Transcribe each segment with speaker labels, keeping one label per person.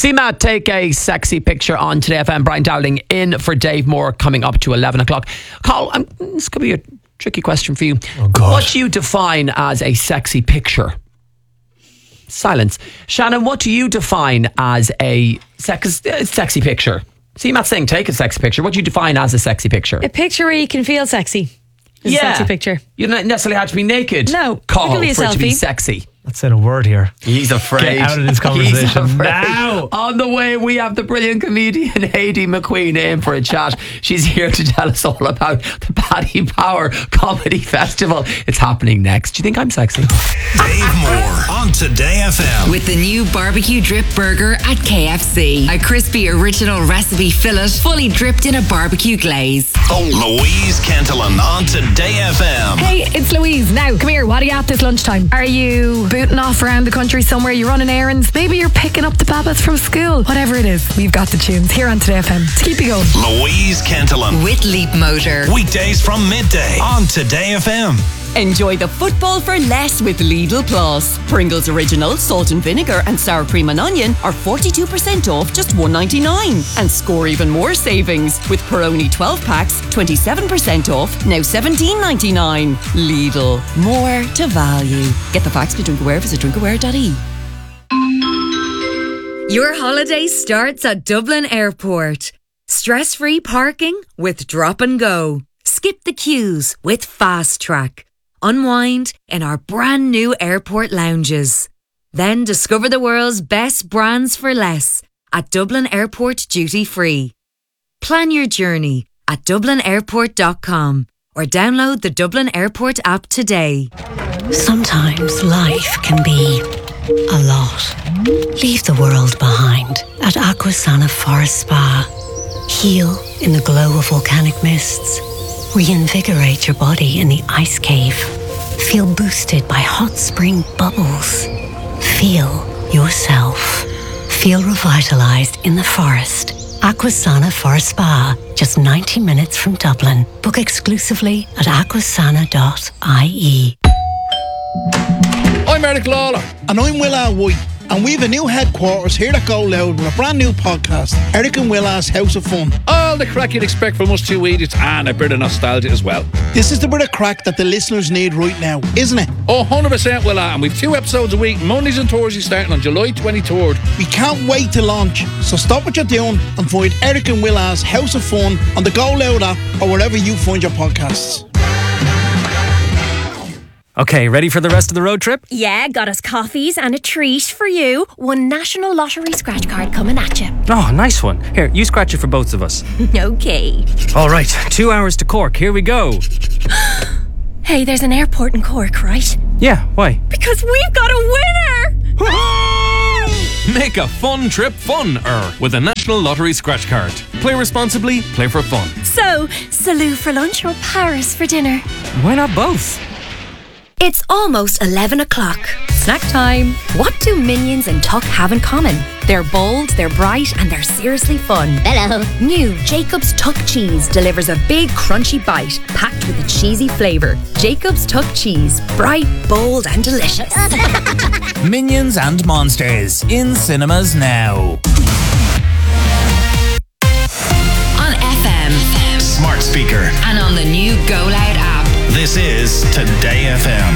Speaker 1: See Matt take a sexy picture on Today FM. Brian Dowling in for Dave Moore coming up to 11 o'clock. Carl, this could be a tricky question for you.
Speaker 2: Oh, God.
Speaker 1: What do you define as a sexy picture? Silence. Shannon, what do you define as a sexy picture? See Matt saying take a sexy picture. What do you define as a sexy picture?
Speaker 3: A picture where you can feel sexy. It's a sexy picture.
Speaker 1: You don't necessarily have to be naked.
Speaker 3: No,
Speaker 1: Call
Speaker 3: it could be a
Speaker 1: for it to be
Speaker 3: selfie.
Speaker 1: sexy.
Speaker 2: Let's say a word here.
Speaker 1: He's afraid.
Speaker 2: Get out of this conversation now.
Speaker 1: On the way, we have the brilliant comedian Haidee McQueen in for a chat. She's here to tell us all about the Paddy Power Comedy Festival. It's happening next. Do you think I'm sexy?
Speaker 4: Dave Moore on Today FM.
Speaker 5: With the new barbecue drip burger at KFC. A crispy original recipe fillet fully dripped in a barbecue glaze.
Speaker 4: Louise Kentelan on Today FM.
Speaker 3: Hey, it's Louise. Now, come here. What are you at this lunchtime? Are you booting off around the country somewhere? You're running errands? Maybe you're picking up the babbits from school. Whatever it is, we've got the tunes here on Today FM to keep you going.
Speaker 4: Louise Kentelan.
Speaker 5: With Leap Motor.
Speaker 4: Weekdays from midday on Today FM.
Speaker 6: Enjoy the football for less with Lidl Plus. Pringles Original, salt and vinegar and sour cream and onion are 42% off, just $1.99. And score even more savings with Peroni 12 packs, 27% off, now $17.99. Lidl, more to value. Get the facts to Drinkaware, visit drinkaware.ie.
Speaker 5: Your holiday starts at Dublin Airport. Stress-free parking with Drop and Go. Skip the queues with Fast Track. Unwind in our brand new airport lounges. Then discover the world's best brands for less at Dublin Airport Duty Free. Plan your journey at dublinairport.com or download the Dublin Airport app today.
Speaker 7: Sometimes life can be a lot. Leave the world behind at Aquasana Forest Spa. Heal in the glow of volcanic mists. Reinvigorate your body in the ice cave. Feel boosted by hot spring bubbles. Feel yourself. Feel revitalized in the forest. Aquasana Forest Spa, just 90 minutes from Dublin. Book exclusively at aquasana.ie.
Speaker 8: I'm Eric Lawler.
Speaker 9: And I'm Will R. White. And we have a new headquarters here at Go Loud with a brand new podcast, Eric and Willa's House of Fun.
Speaker 8: All the crack you'd expect from us two idiots and a bit of nostalgia as well.
Speaker 9: This is the bit of crack that the listeners need right now, isn't it?
Speaker 8: Oh, 100% Willa. And we've 2 episodes a week, Mondays and Thursdays starting on July 23rd.
Speaker 9: We can't wait to launch. So stop what you're doing and find Eric and Willa's House of Fun on the Go Loud app or wherever you find your podcasts.
Speaker 2: Okay, ready for the rest of the road trip?
Speaker 10: Yeah, got us coffees and a treat for you. One National Lottery scratch card coming at you.
Speaker 2: Oh, nice one. Here, you scratch it for both of us.
Speaker 10: Okay.
Speaker 2: All right, 2 hours to Cork. Here we go.
Speaker 10: Hey, there's an airport in Cork, right?
Speaker 2: Yeah, why?
Speaker 10: Because we've got a winner!
Speaker 11: Make a fun trip fun-er with a National Lottery scratch card. Play responsibly, play for fun.
Speaker 10: So, Salou for lunch or Paris for dinner?
Speaker 2: Why not both?
Speaker 10: It's almost 11 o'clock. Snack time. What do Minions and Tuck have in common? They're bold, they're bright, and they're seriously fun. Hello. New Jacob's Tuck Cheese delivers a big crunchy bite packed with a cheesy flavour. Jacob's Tuck Cheese. Bright, bold, and delicious.
Speaker 12: Minions and Monsters in cinemas now.
Speaker 5: On FM.
Speaker 4: Smart speaker.
Speaker 5: And on the new Go Loud app.
Speaker 4: This is Today FM.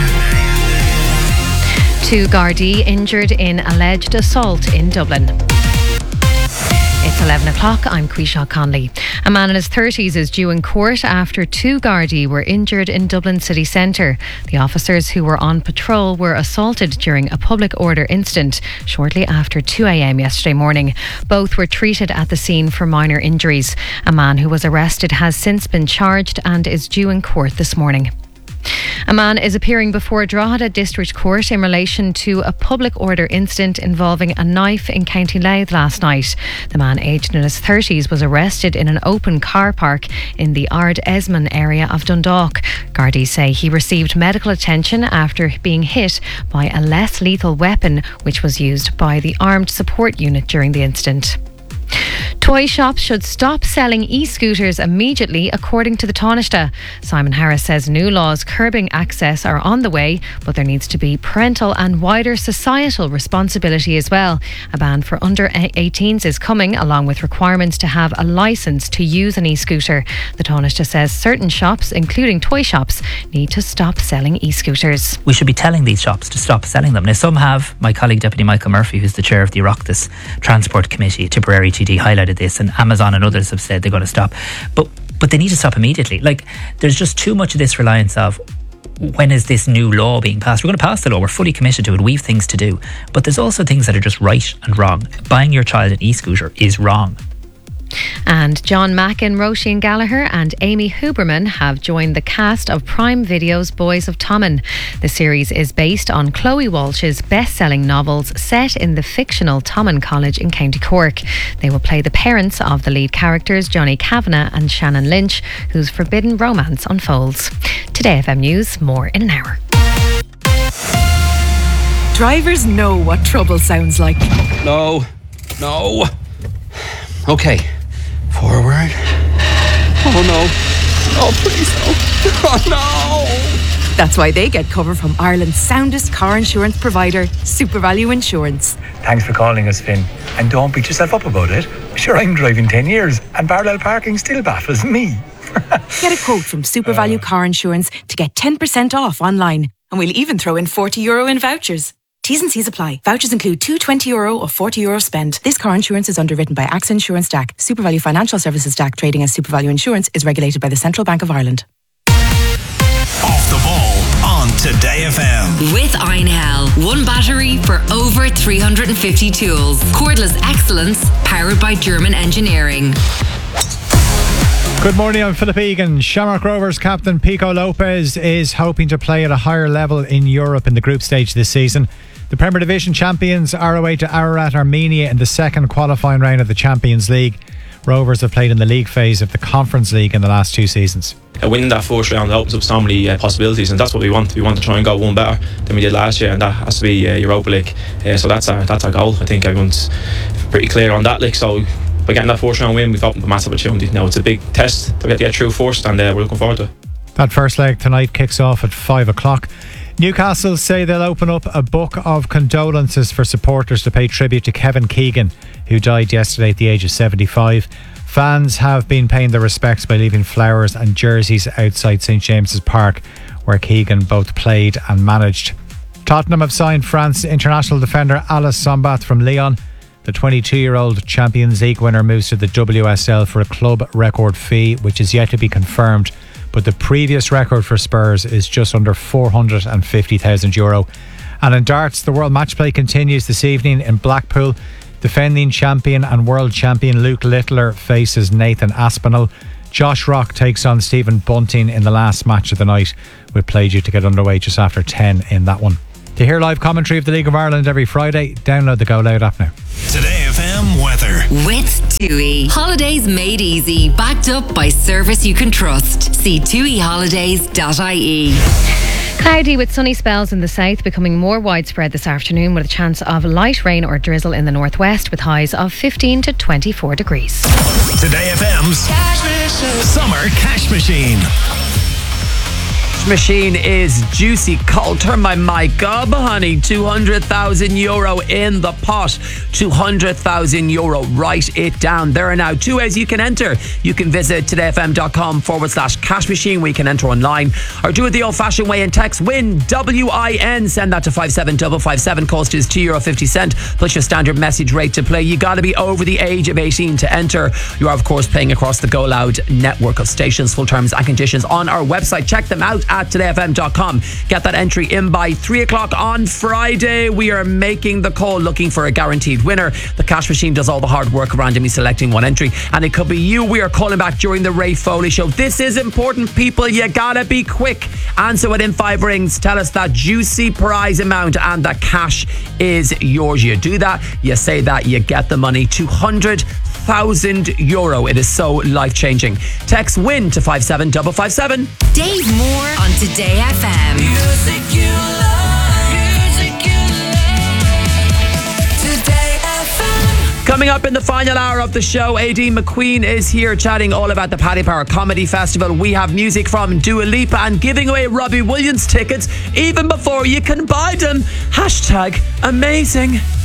Speaker 13: 2 Gardaí injured in alleged assault in Dublin. It's 11 o'clock. I'm Quisha Conley. A man in his 30s is due in court after 2 Gardaí were injured in Dublin city centre. The officers who were on patrol were assaulted during a public order incident shortly after 2 a.m. yesterday morning. Both were treated at the scene for minor injuries. A man who was arrested has since been charged and is due in court this morning. A man is appearing before Drogheda District Court in relation to a public order incident involving a knife in County Louth last night. The man, aged in his 30s, was arrested in an open car park in the Ard Esmond area of Dundalk. Gardaí say he received medical attention after being hit by a less lethal weapon which was used by the Armed Support Unit during the incident. Toy shops should stop selling e-scooters immediately, according to the Taoiseach. Simon Harris says new laws curbing access are on the way, but there needs to be parental and wider societal responsibility as well. A ban for under 18s is coming, along with requirements to have a licence to use an e-scooter. The Taoiseach says certain shops, including toy shops, need to stop selling e-scooters.
Speaker 14: We should be telling these shops to stop selling them. Now, some have. My colleague Deputy Michael Murphy, who's the chair of the Oireachtas Transport Committee, Tipperary TD, highlighted this, and Amazon and others have said they're going to stop. But they need to stop immediately. Like, there's just too much of this reliance of, when is this new law being passed? We're going to pass the law. We're fully committed to it. We've things to do. But there's also things that are just right and wrong. Buying your child an e-scooter is wrong.
Speaker 13: And John Mackin, Roisin Gallagher and Amy Huberman have joined the cast of Prime Video's Boys of Tommen. The series is based on Chloe Walsh's best-selling novels set in the fictional Tommen College in County Cork. They will play the parents of the lead characters, Johnny Kavanagh and Shannon Lynch, whose forbidden romance unfolds. Today FM News, more in an hour.
Speaker 15: Drivers know what trouble sounds like.
Speaker 16: No. Okay. Forward. Oh no. Oh please no. Oh no.
Speaker 15: That's why they get cover from Ireland's soundest car insurance provider, SuperValue Insurance.
Speaker 17: Thanks for calling us, Finn. And don't beat yourself up about it. Sure, I'm driving 10 years and parallel parking still baffles me.
Speaker 15: Get a quote from SuperValue Car Insurance to get 10% off online. And we'll even throw in €40 in vouchers. T's and C's apply. Vouchers include two €20 or €40 spend. This car insurance is underwritten by AXA Insurance DAC. SuperValue Financial Services DAC, trading as SuperValue Insurance, is regulated by the Central Bank of Ireland.
Speaker 4: Off the ball on Today FM.
Speaker 5: With Einhell. One battery for over 350 tools. Cordless excellence powered by German engineering.
Speaker 18: Good morning, I'm Philip Egan. Shamrock Rovers captain Pico Lopez is hoping to play at a higher level in Europe in the group stage this season. The Premier Division champions are away to Ararat, Armenia in the second qualifying round of the Champions League. Rovers have played in the league phase of the Conference League in the last two seasons.
Speaker 19: Winning that first round opens up so many possibilities, and that's what we want. We want to try and go one better than we did last year, and that has to be Europa League. So that's our goal. I think everyone's pretty clear on that. So by getting that first round win, we've opened a massive opportunity. Now it's a big test that we have to get through first, and we're looking forward to it.
Speaker 18: That first leg tonight kicks off at 5 o'clock. Newcastle say they'll open up a book of condolences for supporters to pay tribute to Kevin Keegan, who died yesterday at the age of 75. Fans have been paying their respects by leaving flowers and jerseys outside St James's Park, where Keegan both played and managed. Tottenham have signed France international defender Alice Sombath from Lyon. The 22-year-old Champions League winner moves to the WSL for a club record fee, which is yet to be confirmed. But the previous record for Spurs is just under €450,000. And in darts, the World Match Play continues this evening in Blackpool. Defending champion and world champion Luke Littler faces Nathan Aspinall. Josh Rock takes on Stephen Bunting in the last match of the night, with play due to get underway just after 10 in that one. To hear live commentary of the League of Ireland every Friday, download the Go Loud app now.
Speaker 4: Today FM weather.
Speaker 5: With TUI. Holidays made easy. Backed up by service you can trust. See tuiholidays.ie.
Speaker 13: Cloudy with sunny spells in the south, becoming more widespread this afternoon with a chance of light rain or drizzle in the northwest, with highs of 15 to 24 degrees.
Speaker 4: Today FM's Summer Cash Machine.
Speaker 1: Machine is juicy cold. Turn my mic up, honey. €200,000 in the pot. €200,000. Write it down. There are now two ways you can enter. You can visit todayfm.com/cash machine, where you can enter online, or do it the old fashioned way and text WIN, WIN. Send that to 57557. Cost is €2.50 plus your standard message rate to play. You got to be over the age of 18 to enter. You are, of course, playing across the Go Loud network of stations. Full terms and conditions on our website. Check them out at todayfm.com. Get that entry in by 3 o'clock on Friday. We are making the call, looking for a guaranteed winner. The cash machine does all the hard work of randomly selecting one entry, and it could be you. We are calling back during the Ray Foley show. This is important, people. You gotta be quick. Answer within 5 rings. Tell us that juicy prize amount, and the cash is yours. You do that, you say that, you get the money. €200,000. It is so life-changing. Text WIN to 57557.
Speaker 5: Dave Moore on Today FM.
Speaker 20: Music you love. Music you love. Today FM.
Speaker 1: Coming up in the final hour of the show, Aideen McQueen is here chatting all about the Paddy Power Comedy Festival. We have music from Dua Lipa and giving away Robbie Williams tickets even before you can buy them. #amazing.